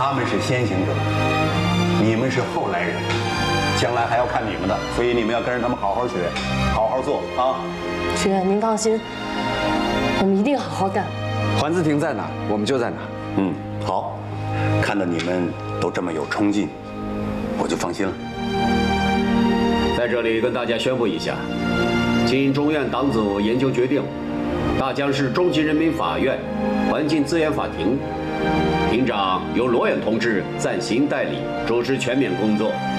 他们是先行者，你们是后来人，将来还要看你们的，所以你们要跟着他们好好学，好好做啊！ 学员您放心，我们一定好好干。 环字亭在哪，我们就在哪。 嗯，好，看到你们都这么有冲劲，我就放心了。 在这里跟大家宣布一下，经中院党组研究决定，大江市中级人民法院环境资源法庭庭长由罗远同志暂行代理主持全面工作。